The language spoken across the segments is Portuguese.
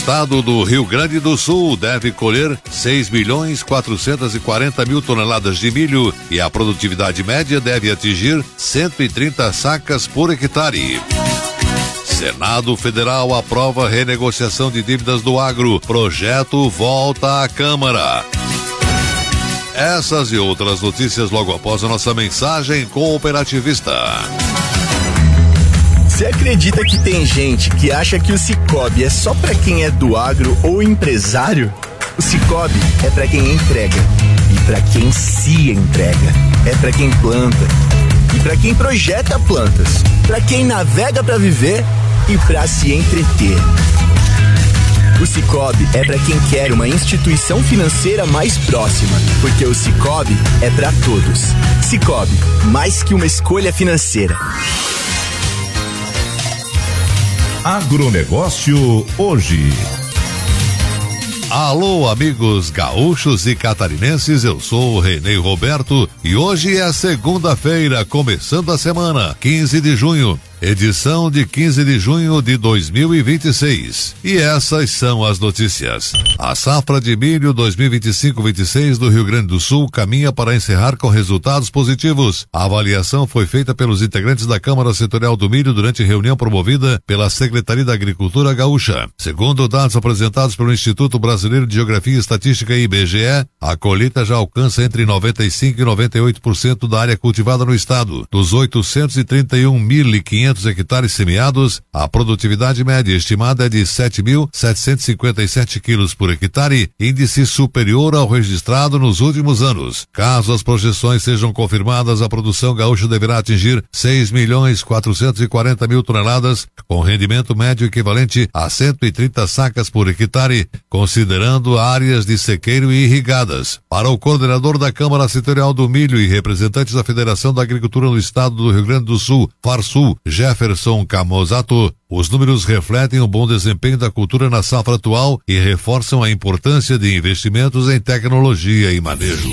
estado do Rio Grande do Sul deve colher 6.440.000 toneladas de milho e a produtividade média deve atingir 130 sacas por hectare. Senado Federal aprova renegociação de dívidas do agro. Projeto volta à Câmara. Essas e outras notícias logo após a nossa mensagem cooperativista. Você acredita que tem gente que acha que o Sicoob é só pra quem é do agro ou empresário? O Sicoob é pra quem entrega e pra quem se entrega. É pra quem planta e pra quem projeta plantas. Pra quem navega pra viver e pra se entreter. O Sicoob é pra quem quer uma instituição financeira mais próxima, porque o Sicoob é pra todos. Sicoob, mais que uma escolha financeira. Agronegócio hoje. Alô, amigos gaúchos e catarinenses, eu sou o Renê Roberto e hoje é segunda-feira, começando a semana, 15 de junho. Edição de 15 de junho de 2026. E essas são as notícias. A safra de milho 2025-26 do Rio Grande do Sul caminha para encerrar com resultados positivos. A avaliação foi feita pelos integrantes da Câmara Setorial do Milho durante reunião promovida pela Secretaria da Agricultura Gaúcha. Segundo dados apresentados pelo Instituto Brasileiro de Geografia e Estatística IBGE, a colheita já alcança entre 95% e 98% da área cultivada no estado. Dos 831.500 hectares semeados, a produtividade média estimada é de 7.757 quilos por hectare, índice superior ao registrado nos últimos anos. Caso as projeções sejam confirmadas, a produção gaúcha deverá atingir 6.440.000 toneladas, com rendimento médio equivalente a 130 sacas por hectare, considerando áreas de sequeiro e irrigadas. Para o coordenador da Câmara Setorial do Milho e representantes da Federação da Agricultura no Estado do Rio Grande do Sul, FARSUL, Jefferson Camozato, os números refletem o bom desempenho da cultura na safra atual e reforçam a importância de investimentos em tecnologia e manejo.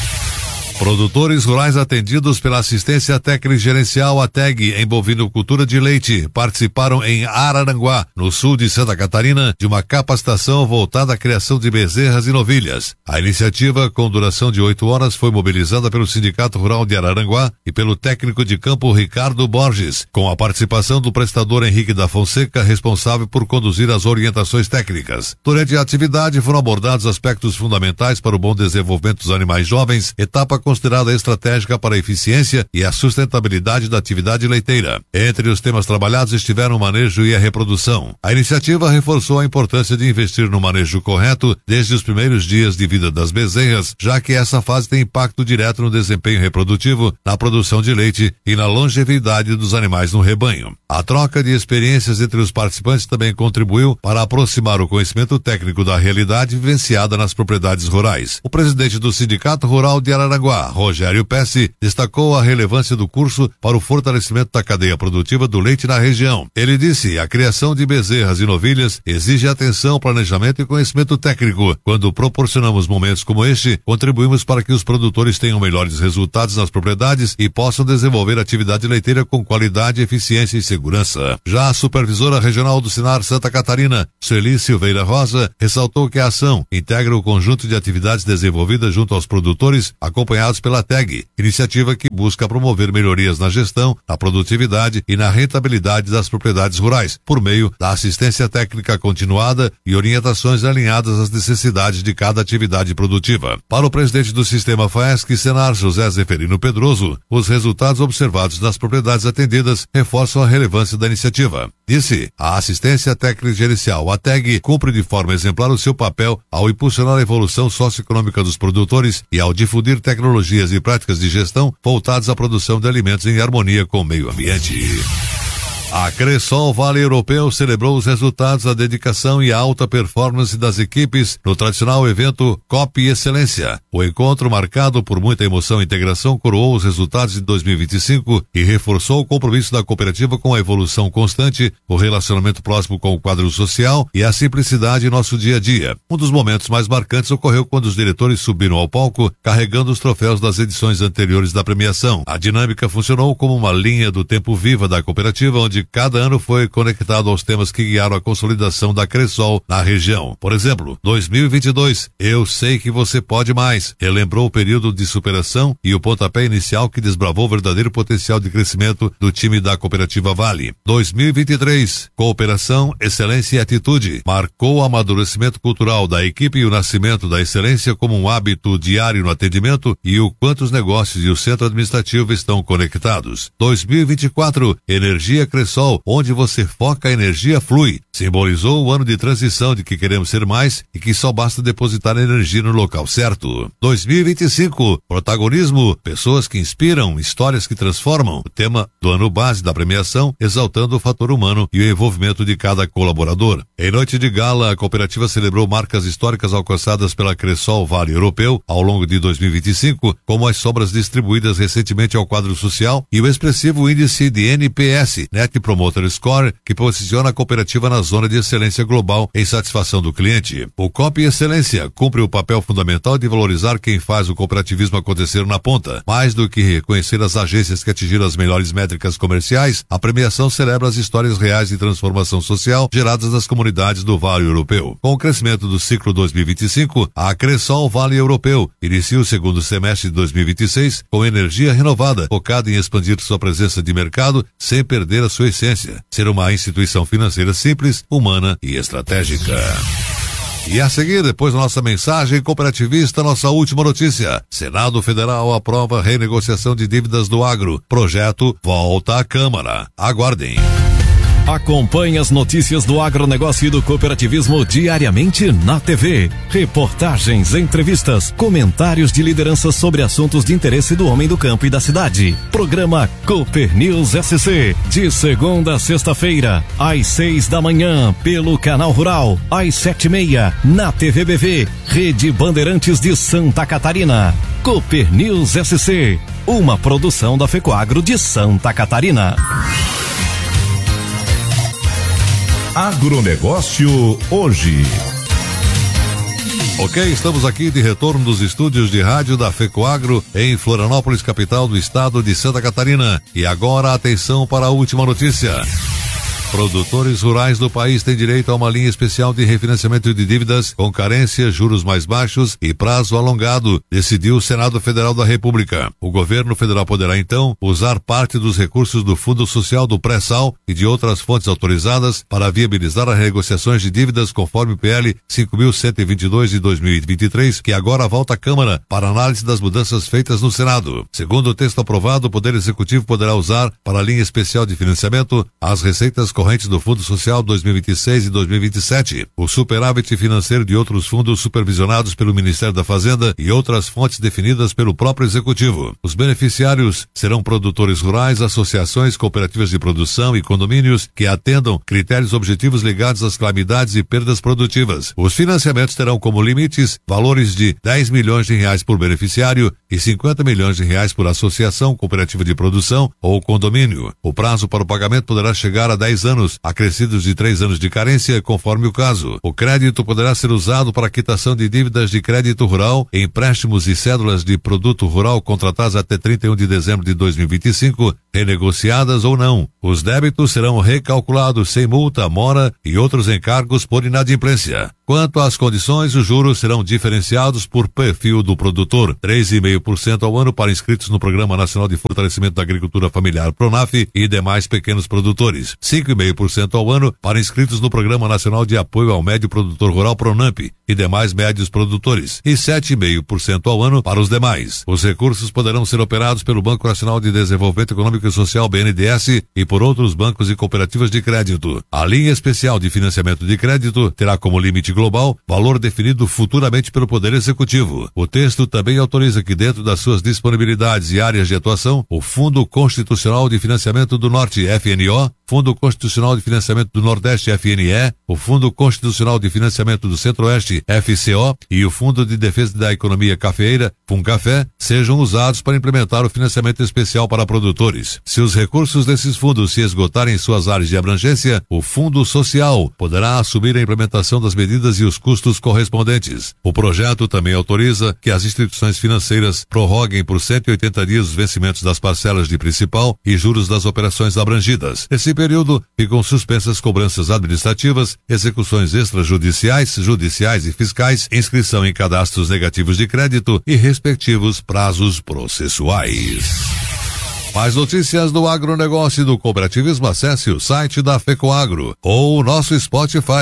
Produtores rurais atendidos pela assistência técnica gerencial ATEG em bovinocultura de leite participaram em Araranguá, no sul de Santa Catarina, de uma capacitação voltada à criação de bezerras e novilhas. A iniciativa, com duração de 8 horas, foi mobilizada pelo Sindicato Rural de Araranguá e pelo técnico de campo Ricardo Borges, com a participação do prestador Henrique da Fonseca, responsável por conduzir as orientações técnicas. Durante a atividade foram abordados aspectos fundamentais para o bom desenvolvimento dos animais jovens, etapa considerada estratégica para a eficiência e a sustentabilidade da atividade leiteira. Entre os temas trabalhados estiveram o manejo e a reprodução. A iniciativa reforçou a importância de investir no manejo correto desde os primeiros dias de vida das bezerras, já que essa fase tem impacto direto no desempenho reprodutivo, na produção de leite e na longevidade dos animais no rebanho. A troca de experiências entre os participantes também contribuiu para aproximar o conhecimento técnico da realidade vivenciada nas propriedades rurais. O presidente do Sindicato Rural de Araranguá, Rogério Pesce, destacou a relevância do curso para o fortalecimento da cadeia produtiva do leite na região. Ele disse: a criação de bezerras e novilhas exige atenção, planejamento e conhecimento técnico. Quando proporcionamos momentos como este, contribuímos para que os produtores tenham melhores resultados nas propriedades e possam desenvolver atividade leiteira com qualidade, eficiência e segurança. Já a supervisora regional do Sinar Santa Catarina, Sueli Silveira Rosa, ressaltou que a ação integra o conjunto de atividades desenvolvidas junto aos produtores, acompanhados pela TEG, iniciativa que busca promover melhorias na gestão, na produtividade e na rentabilidade das propriedades rurais, por meio da assistência técnica continuada e orientações alinhadas às necessidades de cada atividade produtiva. Para o presidente do Sistema FAESC Senar, José Zeferino Pedroso, os resultados observados nas propriedades atendidas reforçam a relevância da iniciativa. Disse: a assistência técnica gerencial, a TEG, cumpre de forma exemplar o seu papel ao impulsionar a evolução socioeconômica dos produtores e ao difundir tecnologias e práticas de gestão voltadas à produção de alimentos em harmonia com o meio ambiente. A Cressol Vale Europeu celebrou os resultados da dedicação e alta performance das equipes no tradicional evento COP Excelência. O encontro, marcado por muita emoção e integração, coroou os resultados de 2025 e reforçou o compromisso da cooperativa com a evolução constante, o relacionamento próximo com o quadro social e a simplicidade em nosso dia a dia. Um dos momentos mais marcantes ocorreu quando os diretores subiram ao palco carregando os troféus das edições anteriores da premiação. A dinâmica funcionou como uma linha do tempo viva da cooperativa, onde de cada ano foi conectado aos temas que guiaram a consolidação da Cressol na região. Por exemplo, 2022, Eu Sei Que Você Pode Mais, relembrou o período de superação e o pontapé inicial que desbravou o verdadeiro potencial de crescimento do time da Cooperativa Vale. 2023, Cooperação, Excelência e Atitude, marcou o amadurecimento cultural da equipe e o nascimento da excelência como um hábito diário no atendimento e o quanto os negócios e o centro administrativo estão conectados. 2024, Energia Cressol, onde você foca, a energia flui, simbolizou o ano de transição de que queremos ser mais e que só basta depositar energia no local certo. 2025, protagonismo, pessoas que inspiram, histórias que transformam, o tema do ano base da premiação, exaltando o fator humano e o envolvimento de cada colaborador. Em noite de gala, a cooperativa celebrou marcas históricas alcançadas pela Cressol Vale Europeu ao longo de 2025, como as sobras distribuídas recentemente ao quadro social e o expressivo índice de NPS, Net Promoter Score, que posiciona a cooperativa na zona de excelência global em satisfação do cliente. O COP Excelência cumpre o papel fundamental de valorizar quem faz o cooperativismo acontecer na ponta. Mais do que reconhecer as agências que atingiram as melhores métricas comerciais, a premiação celebra as histórias reais de transformação social geradas nas comunidades do Vale Europeu. Com o crescimento do ciclo 2025, a Cressol Vale Europeu inicia o segundo semestre de 2026 com energia renovada, focada em expandir sua presença de mercado sem perder a sua essência, ser uma instituição financeira simples, humana e estratégica. E a seguir, depois da nossa mensagem cooperativista, nossa última notícia. Senado Federal aprova renegociação de dívidas do agro. Projeto volta à Câmara. Aguardem. Acompanhe as notícias do agronegócio e do cooperativismo diariamente na TV. Reportagens, entrevistas, comentários de lideranças sobre assuntos de interesse do homem do campo e da cidade. Programa Cooper News SC, de segunda a sexta-feira, às 6 da manhã, pelo Canal Rural, às 7:30, na TVBV, Rede Bandeirantes de Santa Catarina. Cooper News SC, uma produção da FECOAGRO de Santa Catarina. Agronegócio hoje. Ok, estamos aqui de retorno dos estúdios de rádio da FECOAGRO em Florianópolis, capital do estado de Santa Catarina. E agora atenção para a última notícia. Produtores rurais do país têm direito a uma linha especial de refinanciamento de dívidas com carência, juros mais baixos e prazo alongado, decidiu o Senado Federal da República. O governo federal poderá, então, usar parte dos recursos do Fundo Social do Pré-Sal e de outras fontes autorizadas para viabilizar as renegociações de dívidas conforme o PL 5.122 de 2023, que agora volta à Câmara para análise das mudanças feitas no Senado. Segundo o texto aprovado, o Poder Executivo poderá usar para a linha especial de financiamento as receitas correntes do Fundo Social 2026 e 2027, o superávit financeiro de outros fundos supervisionados pelo Ministério da Fazenda e outras fontes definidas pelo próprio Executivo. Os beneficiários serão produtores rurais, associações, cooperativas de produção e condomínios que atendam critérios objetivos ligados às calamidades e perdas produtivas. Os financiamentos terão como limites valores de R$10 milhões por beneficiário e R$50 milhões por associação, cooperativa de produção ou condomínio. O prazo para o pagamento poderá chegar a 10 anos, acrescidos de 3 anos de carência, conforme o caso. O crédito poderá ser usado para quitação de dívidas de crédito rural, empréstimos e cédulas de produto rural contratadas até 31 de dezembro de 2025, renegociadas ou não. Os débitos serão recalculados sem multa, mora e outros encargos por inadimplência. Quanto às condições, os juros serão diferenciados por perfil do produtor. 3,5% ao ano para inscritos no Programa Nacional de Fortalecimento da Agricultura Familiar PRONAF e demais pequenos produtores. 5,5% ao ano para inscritos no Programa Nacional de Apoio ao Médio Produtor Rural PRONAMP e demais médios produtores. E 7,5% ao ano para os demais. Os recursos poderão ser operados pelo Banco Nacional de Desenvolvimento Econômico e Social BNDES e por outros bancos e cooperativas de crédito. A linha especial de financiamento de crédito terá como limite global valor definido futuramente pelo Poder Executivo. O texto também autoriza que, dentro das suas disponibilidades e áreas de atuação, o Fundo Constitucional de Financiamento do Norte, FNO, Fundo Constitucional de Financiamento do Nordeste, FNE, o Fundo Constitucional de Financiamento do Centro-Oeste, FCO, e o Fundo de Defesa da Economia Cafeeira, FUNCAFé, sejam usados para implementar o financiamento especial para produtores. Se os recursos desses fundos se esgotarem em suas áreas de abrangência, o Fundo Social poderá assumir a implementação das medidas e os custos correspondentes. O projeto também autoriza que as instituições financeiras prorroguem por 180 dias os vencimentos das parcelas de principal e juros das operações abrangidas. Nesse período, ficam suspensas cobranças administrativas, execuções extrajudiciais, judiciais e fiscais, inscrição em cadastros negativos de crédito e respectivos prazos processuais. Mais notícias do agronegócio e do cooperativismo, acesse o site da FECOAGRO ou o nosso Spotify.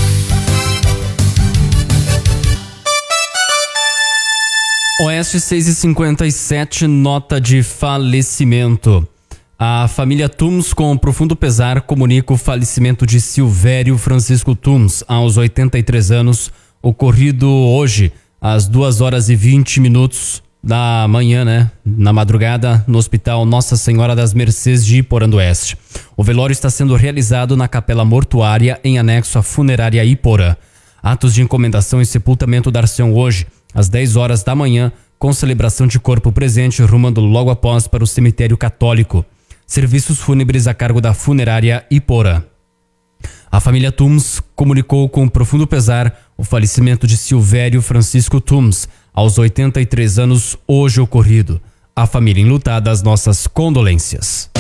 Oeste 6h57, nota de falecimento. A família Tums, com profundo pesar, comunica o falecimento de Silvério Francisco Tums, aos 83 anos, ocorrido hoje, às 2h20 da manhã, na madrugada, no Hospital Nossa Senhora das Mercês de Iporã do Oeste. O velório está sendo realizado na capela mortuária em anexo à funerária Iporã. Atos de encomendação e sepultamento dar-se-ão hoje, às 10 horas da manhã, com celebração de corpo presente, rumando logo após para o cemitério católico. Serviços fúnebres a cargo da funerária Iporã. A família Tums comunicou com profundo pesar o falecimento de Silvério Francisco Tums, aos 83 anos, hoje ocorrido. A família enlutada, as nossas condolências.